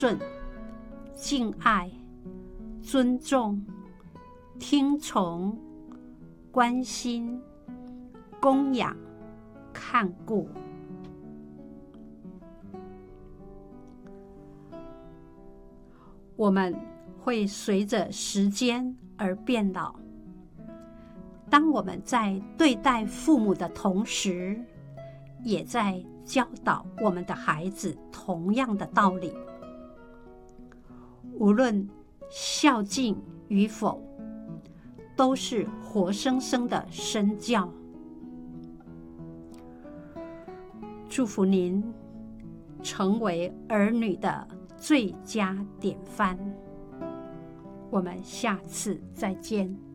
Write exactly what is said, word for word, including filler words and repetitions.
顺、敬爱、尊重、听从、关心、供养、看顾。我们会随着时间而变老。当我们在对待父母的同时，也在教导我们的孩子同样的道理。无论孝敬与否，都是活生生的身教。祝福您成为儿女的最佳典范。我们下次再见。